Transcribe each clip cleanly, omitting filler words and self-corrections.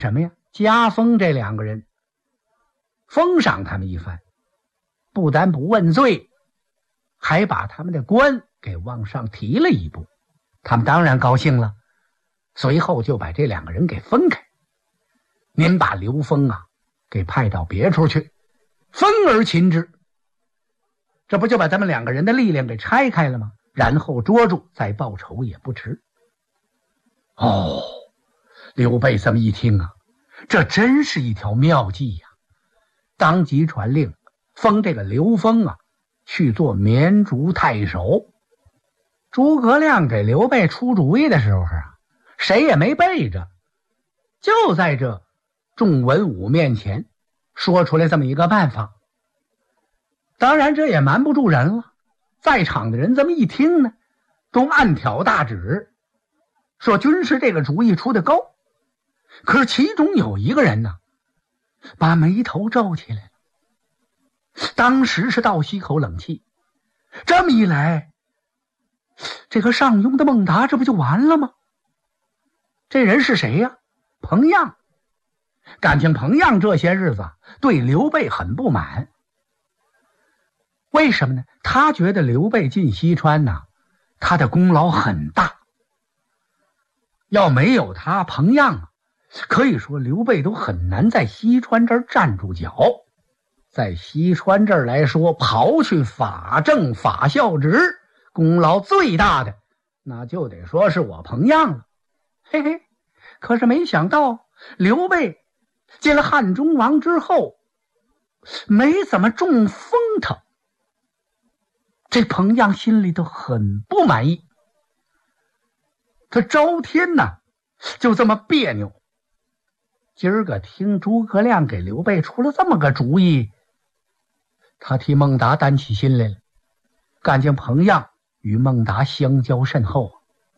什么呀？加封这两个人，封赏他们一番，不但不问罪，还把他们的官给往上提了一步。他们当然高兴了，随后就把这两个人给分开。您把刘封啊给派到别处去，分而擒之，这不就把咱们两个人的力量给拆开了吗？然后捉住，再报仇也不迟。哦，刘备这么一听啊，这真是一条妙计呀！当即传令封这个刘封啊去做绵竹太守。诸葛亮给刘备出主意的时候啊，谁也没背着，就在这众文武面前说出来这么一个办法。当然这也瞒不住人了，在场的人这么一听呢，都暗挑大指，说军师这个主意出得高。可是其中有一个人呢，把眉头皱起来了，当时是倒吸口冷气。这么一来，这个上庸的孟达这不就完了吗？这人是谁呀？彭样。感情彭样这些日子对刘备很不满。为什么呢？他觉得刘备进西川呢，他的功劳很大。要没有他彭样啊，可以说刘备都很难在西川这儿站住脚。在西川这儿来说，刨去法正法孝直，功劳最大的那就得说是我彭样了。嘿嘿，可是没想到刘备进了汉中王之后没怎么重封他，这彭样心里头很不满意。他朝天呢就这么别扭。今儿个听诸葛亮给刘备出了这么个主意，他替孟达担起心来了。感情彭样与孟达相交甚厚。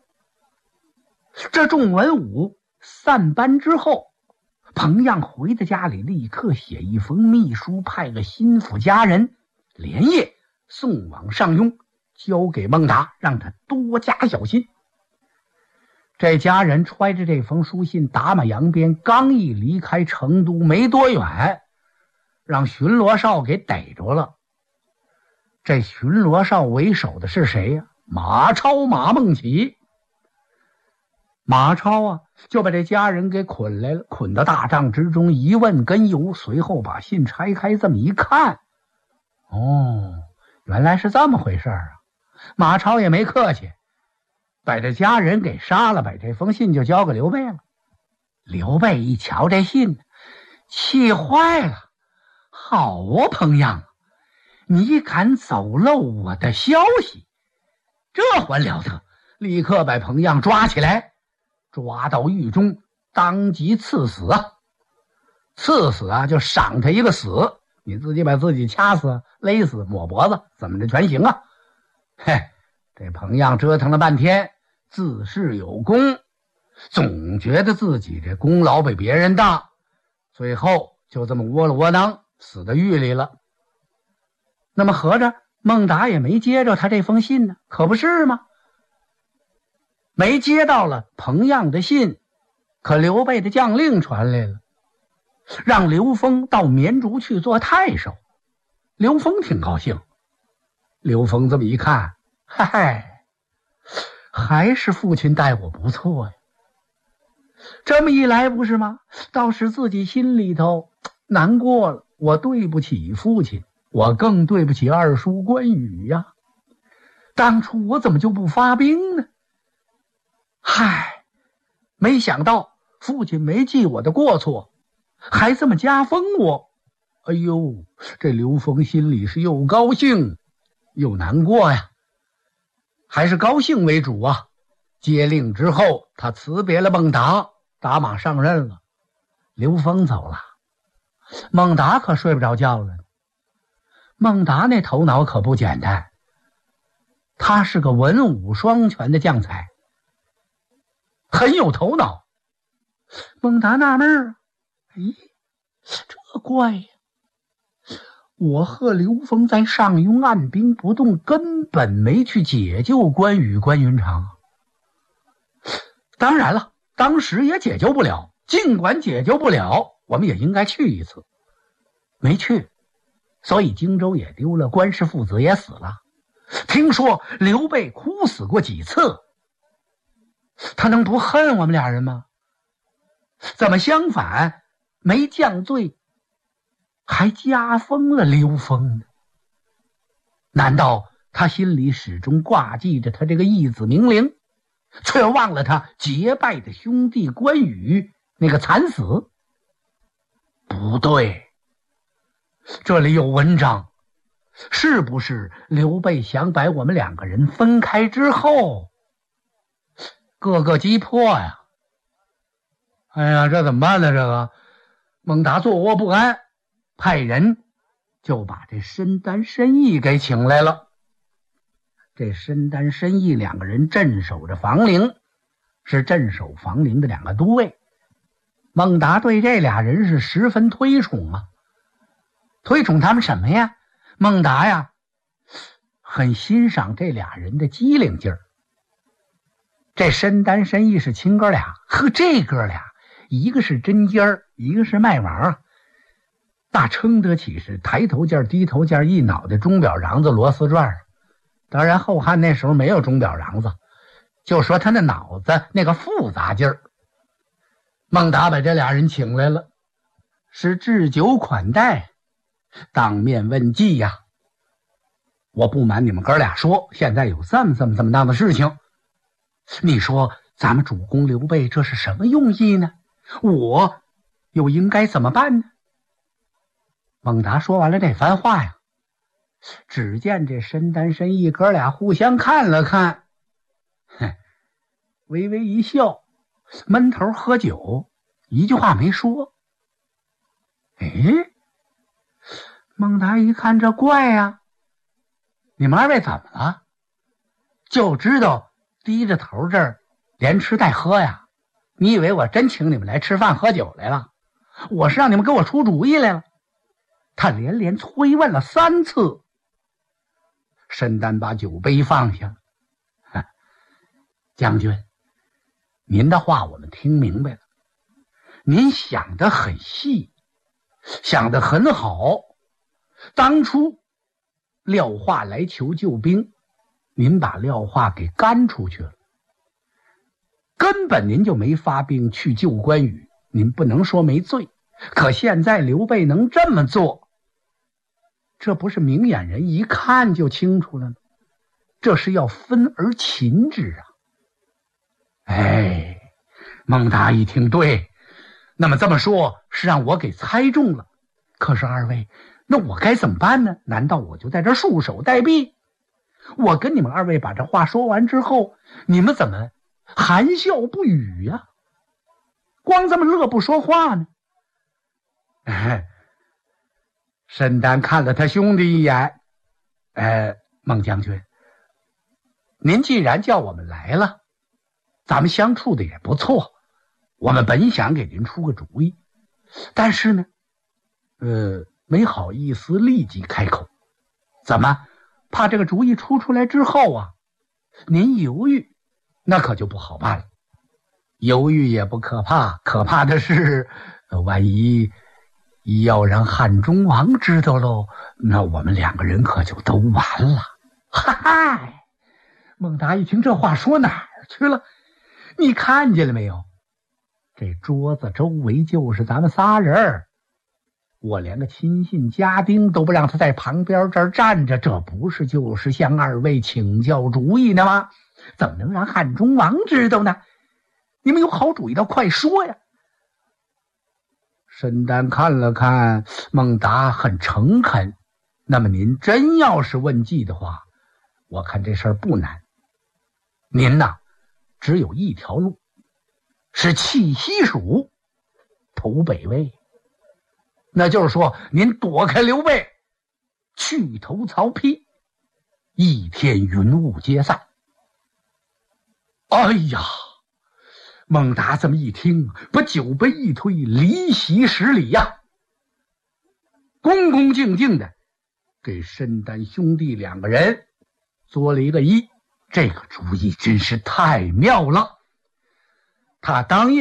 这众文武散班之后，彭样回到家里，立刻写一封密书，派个心腹家人连夜送往上庸，交给孟达，让他多加小心。这家人揣着这封书信打马扬鞭，刚一离开成都没多远，让巡逻哨给逮着了。这巡逻哨为首的是谁呀？马超、马孟起。马超啊就把这家人给捆来了，捆到大帐之中，一问根由，随后把信拆开，这么一看，哦，原来是这么回事啊！马超也没客气，把这家人给杀了，把这封信就交给刘备了。刘备一瞧这信，气坏了。好啊，彭样，你敢走漏我的消息，这还了得！立刻把彭样抓起来，抓到狱中，当即赐死啊！赐死啊，就赏他一个死，你自己把自己掐死、勒死、抹脖子，怎么着全行啊！嘿，这彭样折腾了半天，自恃有功，总觉得自己这功劳比别人大，最后就这么窝了窝囊，死在狱里了。那么合着孟达也没接着他这封信呢，可不是吗？没接到了彭样的信，可刘备的将令传来了，让刘封到绵竹去做太守。刘封挺高兴。刘封这么一看，嗨，还是父亲待我不错呀。这么一来不是吗？倒是自己心里头难过了，我对不起父亲，我更对不起二叔关羽呀。当初我怎么就不发兵呢？嗨，没想到父亲没记我的过错，还这么加封我。哎呦，这刘封心里是又高兴又难过呀。还是高兴为主啊。接令之后，他辞别了孟达，打马上任了。刘封走了，孟达可睡不着觉了。孟达那头脑可不简单，他是个文武双全的将才，很有头脑。孟达纳闷儿，这怪呀，我和刘封在上庸按兵不动，根本没去解救关羽、关云长。当然了，当时也解救不了， 尽管解救不了，我们也应该去一次。没去，所以荆州也丢了，关氏父子也死了。听说刘备哭死过几次，他能不恨我们俩人吗？怎么相反，没降罪，还加封了刘封呢？难道他心里始终挂记着他这个义子明灵，却忘了他结拜的兄弟关羽那个惨死？不对，这里有文章，是不是刘备想把我们两个人分开之后各个击破呀？哎呀，这怎么办呢？这个孟达坐卧不安，派人就把这申丹、申义给请来了。这申丹、申义两个人镇守着房陵，是镇守房陵的两个都尉。孟达对这俩人是十分推崇啊。推崇他们什么呀？孟达呀，很欣赏这俩人的机灵劲儿。这申丹、申义是亲哥俩，呵，这哥俩一个是针尖儿，一个是麦王，那称得起是抬头件低头件一脑袋钟表瓤子螺丝转。当然后汉那时候没有钟表瓤子，就说他那脑子那个复杂劲儿。孟达把这俩人请来了，是置酒款待，当面问计呀。我不瞒你们哥俩说，现在有这么档的事情，你说咱们主公刘备这是什么用意呢？我又应该怎么办呢？孟达说完了这番话呀，只见这申丹、申义哥俩互相看了看，微微一笑，闷头喝酒，一句话没说。孟达一看这怪呀，你们二位怎么了？就知道低着头这儿连吃带喝呀？你以为我真请你们来吃饭喝酒来了？我是让你们给我出主意来了。他连连催问了3次。申丹把酒杯放下了。将军，您的话我们听明白了，您想得很细，想得很好。当初廖化来求救兵，您把廖化给赶出去了，根本您就没发兵去救关羽，您不能说没罪。可现在刘备能这么做，这不是明眼人一看就清楚了吗？这是要分而擒之啊！孟达一听，对，那么这么说是让我给猜中了。可是二位，那我该怎么办呢？难道我就在这束手待毙？我跟你们二位把这话说完之后，你们怎么含笑不语呀？光这么乐不说话呢？申丹看了他兄弟一眼，孟将军，您既然叫我们来了，咱们相处的也不错，我们本想给您出个主意，但是呢，没好意思立即开口。怎么？怕这个主意出来之后啊，您犹豫，那可就不好办了。犹豫也不可怕，可怕的是，万一让汉中王知道喽，那我们两个人可就都完了。嗨！孟达一听这话说哪儿去了？你看见了没有？这桌子周围就是咱们仨人，我连个亲信家丁都不让他在旁边这儿站着，这不是就是向二位请教主意呢吗？怎么能让汉中王知道呢？你们有好主意倒快说呀！申丹看了看孟达，很诚恳。那么您真要是问计的话，我看这事儿不难。您呐，只有一条路，是弃西蜀，投北魏。那就是说，您躲开刘备，去投曹丕，一天云雾皆散。哎呀！孟达这么一听，把酒杯一推，离席10里呀，恭恭敬敬的给申丹兄弟两个人作了一个揖。这个主意真是太妙了。他当夜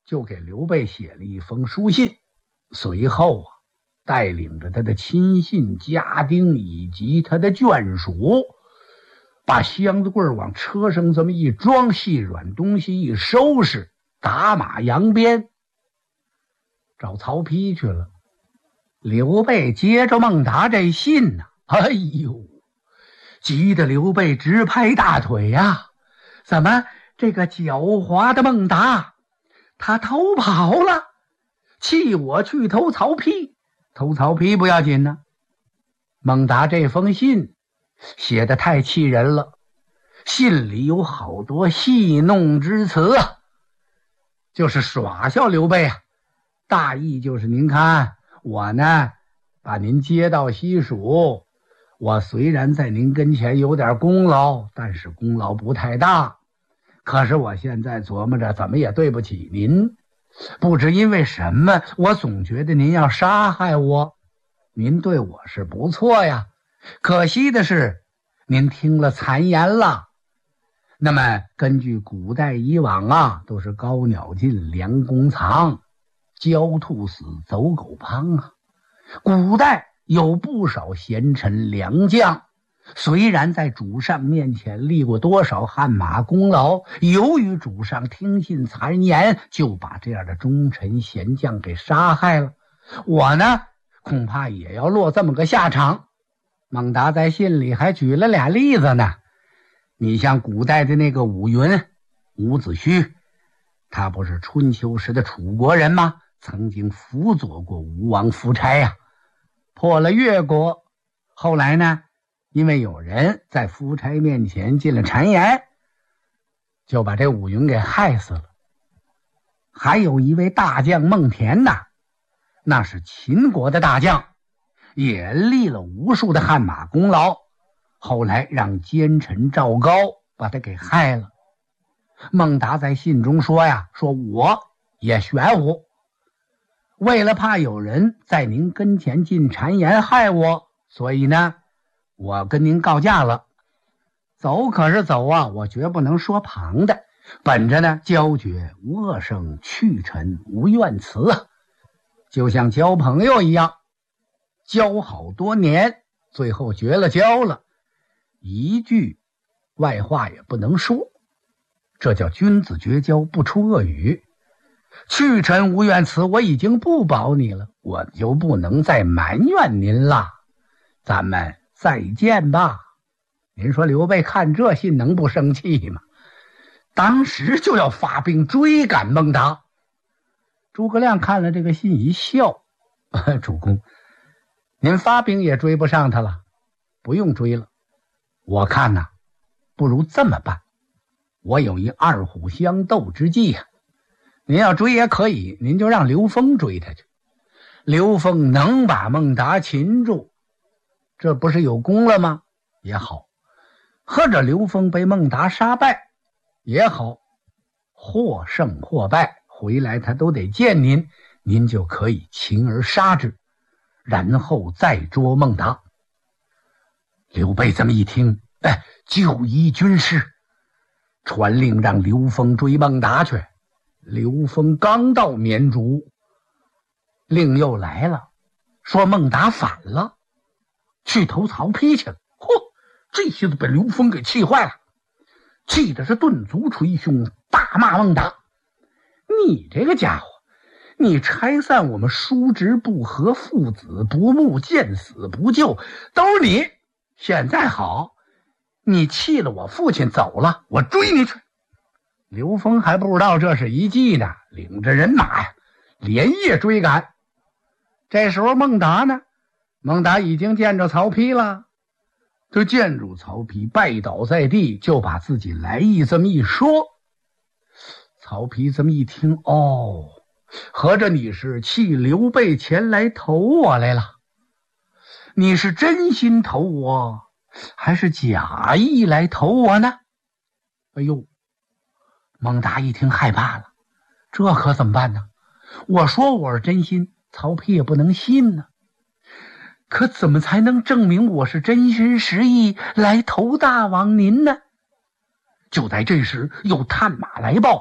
就给刘备写了一封书信，随后带领着他的亲信家丁以及他的眷属，把箱子柜往车上这么一装，细软东西一收拾，打马扬鞭找曹丕去了。刘备接着孟达这信哎呦，急得刘备直拍大腿呀！怎么这个狡猾的孟达他偷跑了，弃我去投曹丕？投曹丕不要紧呢，孟达这封信写得太气人了，信里有好多戏弄之词就是耍笑刘备大意就是您看我呢把您接到西蜀，我虽然在您跟前有点功劳，但是功劳不太大，可是我现在琢磨着怎么也对不起您，不知因为什么，我总觉得您要杀害我。您对我是不错呀，可惜的是您听了谗言了。那么根据古代以往都是高鸟尽，良弓藏，狡兔死，走狗烹古代有不少贤臣良将，虽然在主上面前立过多少汗马功劳，由于主上听信谗言，就把这样的忠臣贤将给杀害了。我呢恐怕也要落这么个下场。孟达在信里还举了俩例子呢，你像古代的那个伍云、伍子胥，他不是春秋时的楚国人吗？曾经辅佐过吴王夫差破了越国，后来呢因为有人在夫差面前进了谗言，就把这伍云给害死了。还有一位大将孟恬那是秦国的大将，也立了无数的汗马功劳，后来让奸臣赵高把他给害了。孟达在信中说说我也玄乎，为了怕有人在您跟前进谗言害我，所以呢我跟您告假了。走可是走我绝不能说旁的，本着呢交绝无恶声，去臣无怨辞就像交朋友一样，交好多年，最后绝了交了，一句外话也不能说，这叫君子绝交，不出恶语。去臣无怨辞，我已经不保你了，我就不能再埋怨您了，咱们再见吧。您说刘备看这信能不生气吗？当时就要发兵追赶孟达。诸葛亮看了这个信一笑，主公，您发兵也追不上他了，不用追了。我看不如这么办，我有一二虎相斗之计您要追也可以，您就让刘封追他去。刘封能把孟达擒住，这不是有功了吗？也好。或者刘封被孟达杀败也好，或胜或败，回来他都得见您，您就可以擒而杀之，然后再捉孟达。刘备这么一听，就依军师，传令让刘封追孟达去。刘封刚到绵竹，令又来了，说孟达反了，去投曹丕去了。这些子被刘封给气坏了，气的是顿足捶胸，大骂孟达：你这个家伙，你拆散我们叔侄不和，父子不睦，见死不救，都是你。现在好，你弃了我父亲走了，我追你去。刘封还不知道这是一计呢，领着人马连夜追赶。这时候孟达呢，孟达已经见着曹丕了，就见住曹丕拜倒在地，就把自己来意这么一说。曹丕这么一听，合着你是弃刘备前来投我来了？你是真心投我，还是假意来投我呢？哎呦，孟达一听害怕了，这可怎么办呢？我说我是真心，曹丕也不能信呢。可怎么才能证明我是真心实意来投大王您呢？就在这时，有探马来报，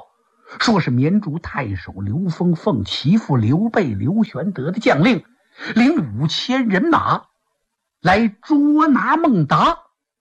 说是绵竹太守刘封奉其父刘备刘玄德的将令，领5000人马来捉拿孟达。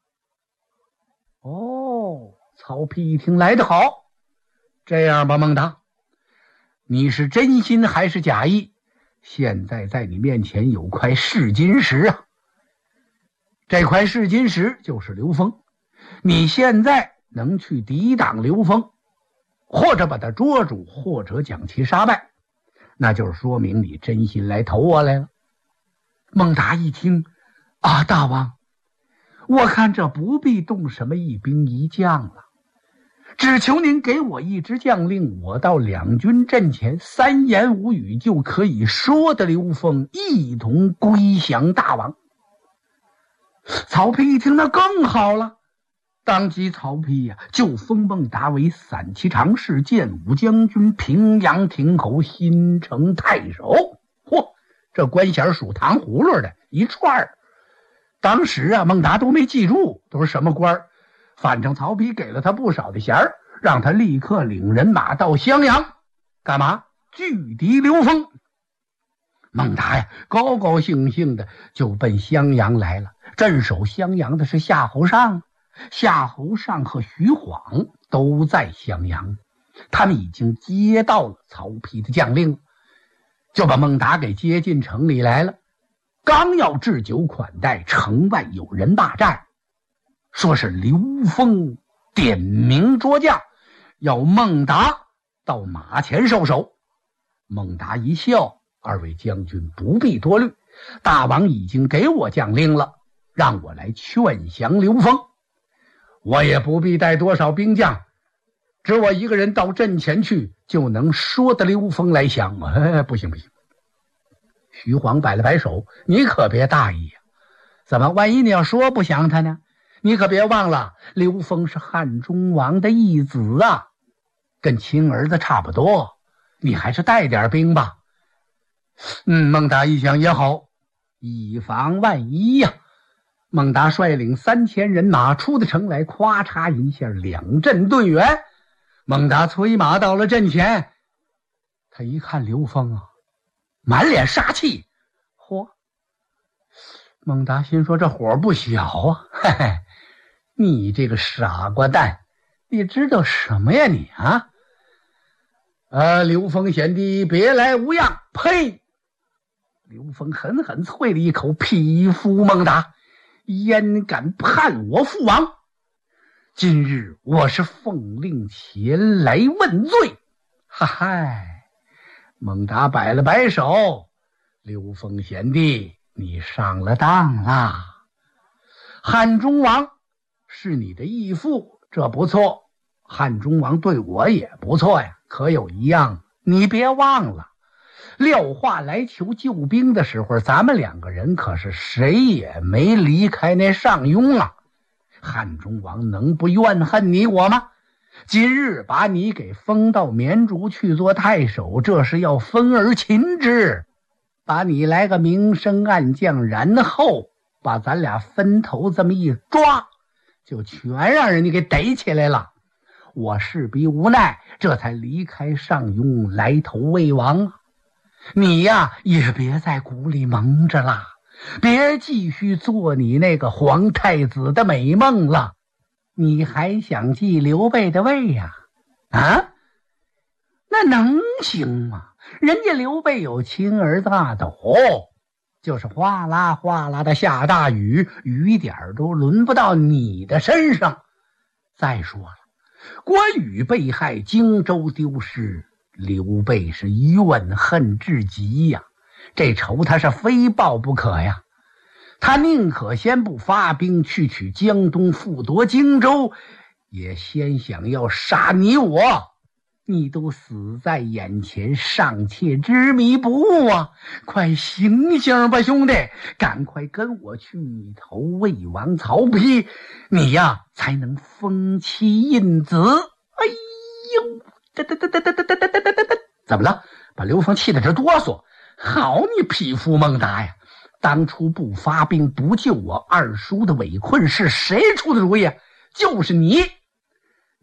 哦，曹丕一听，来得好，这样吧，孟达，你是真心还是假意？现在在你面前有块试金石啊，这块试金石就是刘封，你现在能去抵挡刘封，或者把他捉住，或者将其杀败，那就是说明你真心来投我来了。孟达一听，啊，大王，我看这不必动什么一兵一将了，只求您给我一支将令，我到两军阵前3言5语就可以说得刘封一同归降大王。曹丕一听，那更好了，当即曹丕呀，就封孟达为散骑常侍、建武将军、平阳亭侯、新城太守。嚯，这官衔属糖葫芦的一串儿。当时啊，孟达都没记住都是什么官儿，反正曹丕给了他不少的衔儿，让他立刻领人马到襄阳，干嘛？拒敌刘封。孟达呀，高高兴兴的就奔襄阳来了。镇守襄阳的是夏侯尚，夏侯尚和徐晃都在襄阳，他们已经接到了曹丕的将令，就把孟达给接进城里来了。刚要置酒款待，城外有人大战，说是刘封点名捉将，要孟达到马前受首。孟达一笑，二位将军不必多虑，大王已经给我将令了，让我来劝降刘封，我也不必带多少兵将，只我一个人到阵前去，就能说得刘封来降。不行不行，徐晃摆了摆手，你可别大意呀，怎么万一你要说不降他呢？你可别忘了，刘封是汉中王的义子啊，跟亲儿子差不多，你还是带点兵吧。孟达一想也好，以防万一呀。孟达率领3000人马出的城来，咵嚓一下两阵对圆。孟达催马到了阵前，他一看刘封啊，满脸杀气。嚯！孟达心说这火不小啊，嘿嘿，你这个傻瓜蛋，你知道什么呀你啊？刘封贤弟别来无恙。呸！刘封狠狠啐了一口，匹夫孟达，焉敢叛我父王？今日我是奉令前来问罪。哈嗨！孟达摆了摆手，刘封贤弟，你上了当啦。汉中王是你的义父，这不错，汉中王对我也不错呀，可有一样你别忘了，廖化来求救兵的时候，咱们2个人可是谁也没离开那上庸啊。汉中王能不怨恨你我吗？今日把你给封到绵竹去做太守，这是要分而擒之，把你来个明升暗降，然后把咱俩分头这么一抓，就全让人家给逮起来了。我势必无奈，这才离开上庸来投魏王啊。你呀，也别在鼓里蒙着啦，别继续做你那个皇太子的美梦了。你还想继刘备的位呀？啊，那能行吗？人家刘备有亲儿子阿斗，就是哗啦哗啦的下大雨，雨点都轮不到你的身上。再说了，关羽被害，荆州丢失，刘备是怨恨至极呀，这仇他是非报不可呀。他宁可先不发兵去取江东，复夺荆州，也先想要杀你我。你都死在眼前，尚且执迷不悟啊！快醒醒吧，兄弟，赶快跟我去投魏王曹丕，你呀才能封其印子。哎呦，怎么了？把刘封气得直哆嗦。好你匹夫孟达呀，当初不发兵不救我二叔的围困是谁出的主意？就是你。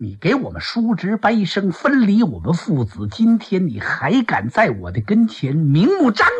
你给我们叔侄掰生，分离我们父子，今天你还敢在我的跟前明目张